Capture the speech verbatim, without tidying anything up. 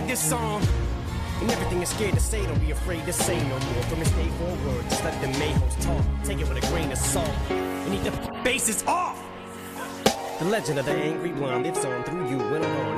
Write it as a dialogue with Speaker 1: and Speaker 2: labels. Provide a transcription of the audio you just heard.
Speaker 1: this song. And everything is scared to say, don't be afraid to say no more. From this day forward, just let the mayhoes talk. Take it with a grain of salt, and eat the bases off. The legend of the angry blonde lives on through you and on.